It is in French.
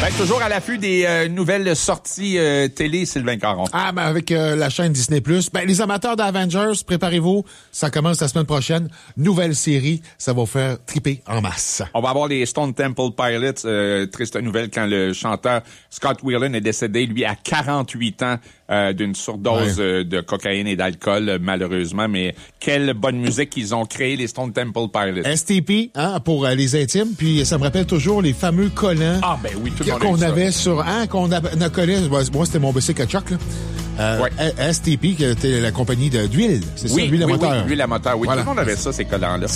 Toujours à l'affût des nouvelles sorties télé, Sylvain Caron. Ah, ben avec la chaîne Disney+. Ben, les amateurs d'Avengers, préparez-vous. Ça commence la semaine prochaine. Nouvelle série. Ça va vous faire triper en masse. On va avoir les Stone Temple Pilots. Triste nouvelle quand le chanteur Scott Weiland est décédé, lui, à 48 ans d'une surdose de cocaïne et d'alcool, malheureusement. Mais quelle bonne musique ils ont créé, les Stone Temple Pilots. STP, hein, pour les intimes. Puis ça me rappelle toujours les fameux collants. Ah, ben oui, tout le monde qu'on a avait sur qu'on collait. Moi, c'était mon bicycle à Chuck, là. STP, qui était la compagnie d'huile. C'est ça, l'huile à moteur. Oui, l'huile à moteur. Oui, voilà. Tout le monde avait ça, ces collants-là.